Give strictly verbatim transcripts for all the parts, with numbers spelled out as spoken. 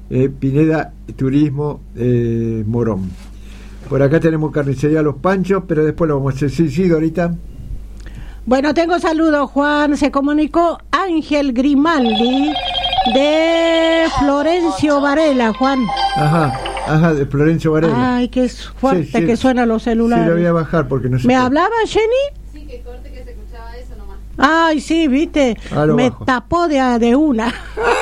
eh, Pineda Turismo eh, Morón. Por acá tenemos carnicería Los Panchos, pero después lo vamos a hacer. Sí, sí, Dorita. Bueno, tengo saludos, Juan. Se comunicó Ángel Grimaldi de Florencio Varela, Juan. Ajá, ajá, de Florencio Varela. Ay, qué fuerte sí, sí, que suenan los celulares. Sí, lo voy a bajar porque no sé. ¿Me qué. hablaba, Jenny? Sí, que corte que se escuchaba eso nomás. Ay, sí, viste, me bajo. Tapó de, de una.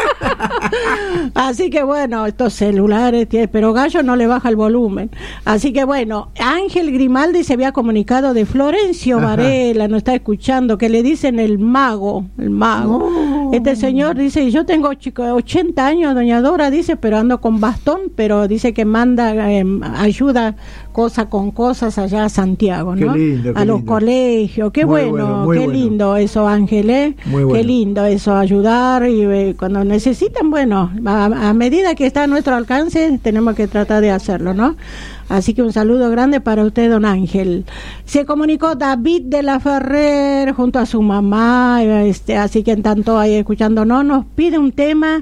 Así que bueno, estos celulares, pero Gallo no le baja el volumen. Así que bueno, Ángel Grimaldi se había comunicado de Florencio Ajá. Varela, nos está escuchando, que le dicen el mago, el mago. Oh. Este señor dice, yo tengo ochenta años, doña Dora, dice, pero ando con bastón, pero dice que manda eh, ayuda cosa con cosas allá a Santiago, ¿no? Qué lindo, qué a los lindo. colegios, qué muy bueno, bueno qué bueno. lindo eso, Ángel, ¿eh? Muy bueno. Qué lindo eso, ayudar y eh, cuando necesitan, bueno, a, a medida que está a nuestro alcance, tenemos que tratar de hacerlo, ¿no? Así que un saludo grande para usted, don Ángel. Se comunicó David de la Ferrer junto a su mamá, este, así que en tanto ahí escuchándonos, nos pide un tema,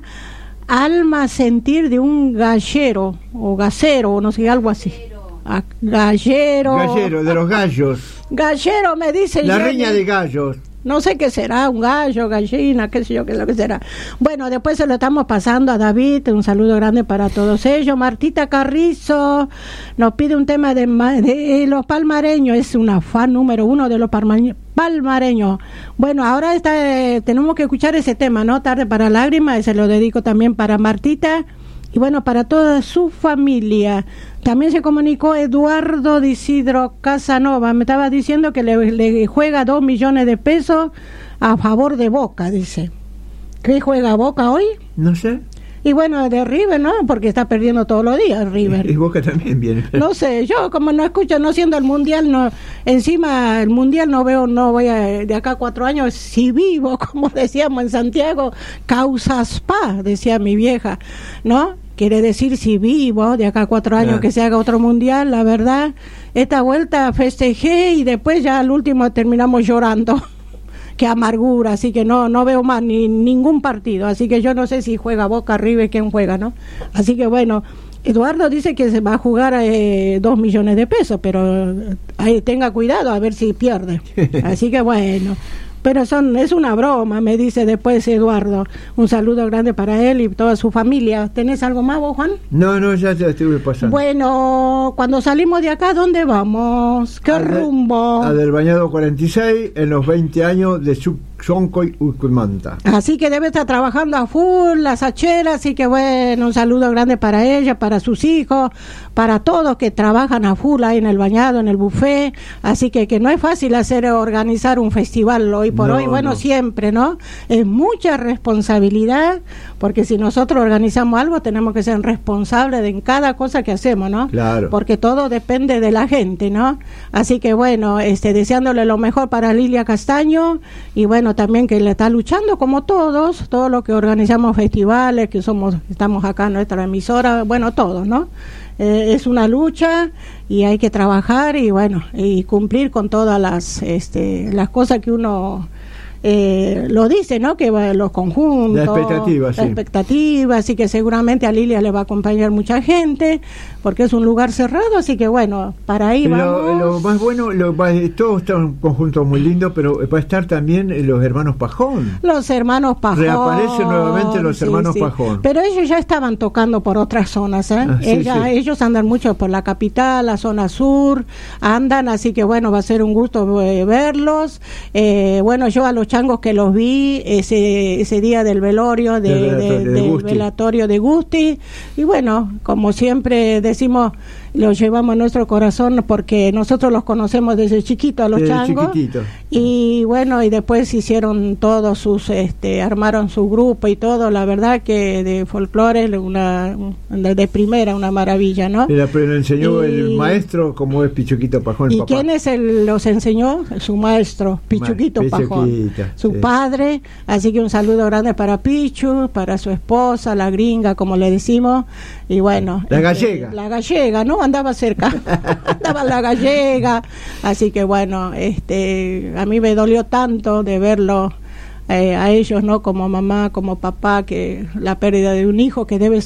Alma Sentir, de un gallero, o gacero, o no sé, algo así. Ah, gallero. Gallero, de los gallos. Gallero, me dice. La Jenny. riña de gallos. No sé qué será, un gallo, gallina, qué sé yo, qué es lo que será. Bueno, después se lo estamos pasando a David, un saludo grande para todos ellos. Martita Carrizo nos pide un tema de, de los palmareños, es una fan número uno de los palmareños. Bueno, ahora está, eh, tenemos que escuchar ese tema, ¿no? Tarde para lágrimas, y se lo dedico también para Martita. Y bueno, para toda su familia. También se comunicó Eduardo de Isidro Casanova. Me estaba diciendo que le, le juega dos millones de pesos a favor de Boca, dice. ¿Qué juega Boca hoy? No sé. Y bueno, de River, ¿no? Porque está perdiendo todos los días River. Y, y Boca también viene. No sé, yo como no escucho, no siendo el Mundial, no encima el Mundial no veo, no voy a, de acá a cuatro años, si vivo, como decíamos en Santiago, causas pa, decía mi vieja, ¿no? Quiere decir, si vivo de acá a cuatro años, yeah, que se haga otro mundial, la verdad, esta vuelta festejé y después ya al último terminamos llorando. Qué amargura, así que no no veo más ni ningún partido, así que yo no sé si juega Boca, River, quién juega, ¿no? Así que bueno, Eduardo dice que se va a jugar eh, dos millones de pesos, pero ahí tenga cuidado a ver si pierde. Así que bueno. Pero son es una broma, me dice después Eduardo. Un saludo grande para él y toda su familia. ¿Tenés algo más vos, Juan? No, no, ya, ya estuve pasando. Bueno, cuando salimos de acá, ¿dónde vamos? ¿Qué a rumbo? De, a del Bañado cuarenta y seis, en los veinte años de Subchoncoy Ucumanta. Así que debe estar trabajando a full, la Sachera, así que bueno, un saludo grande para ella, para sus hijos, para todos que trabajan a full ahí en el Bañado, en el buffet. Así que que no es fácil hacer organizar un festival hoy por no, hoy, bueno, no. Siempre, ¿no? Es mucha responsabilidad, porque si nosotros organizamos algo, tenemos que ser responsables de en cada cosa que hacemos, ¿no? Claro. Porque todo depende de la gente, ¿no? Así que bueno, este, deseándole lo mejor para Lilia Castaño, y bueno, también que le está luchando como todos, todos los que organizamos festivales, que somos, estamos acá en nuestra emisora, bueno, todos, ¿no? Eh, es una lucha y hay que trabajar y bueno, y cumplir con todas las este las cosas que uno eh, lo dice, ¿no? Que va, los conjuntos, la expectativa, la sí. expectativa, así que seguramente a Lilia le va a acompañar mucha gente, porque es un lugar cerrado, así que bueno, para ahí lo, vamos. Lo más bueno, lo, todo está un conjunto muy lindo, pero va a estar también los hermanos Pajón. Los hermanos Pajón. Reaparecen nuevamente los sí, hermanos sí. Pajón. Pero ellos ya estaban tocando por otras zonas, ¿eh? Ah, sí, Ella, sí. Ellos andan mucho por la capital, la zona sur, andan, así que bueno, va a ser un gusto eh, verlos. Eh, bueno, yo a los changos que los vi ese ese día del velorio, de, del velatorio de, de, del Gusti. velatorio de Gusti, y bueno, como siempre decimos, los llevamos en nuestro corazón porque nosotros los conocemos desde chiquito a los desde changos, chiquitito. Y bueno, y después hicieron todos sus, este, armaron su grupo y todo, la verdad que de folclore, una, de, de primera, una maravilla, ¿no? Mira, pero le enseñó y, el maestro como es Pichuquito Pajón. ¿Y papá. quién es el, los enseñó? Su maestro, Pichuquito Ma, Pajón, Pichuquita, su sí. padre, así que un saludo grande para Pichu, para su esposa, la gringa, como le decimos, y bueno. La este, gallega. La gallega, ¿no? Andaba cerca, andaba la gallega, así que bueno, este, a mí me dolió tanto de verlo eh, a ellos, ¿no? Como mamá, como papá, que la pérdida de un hijo que debe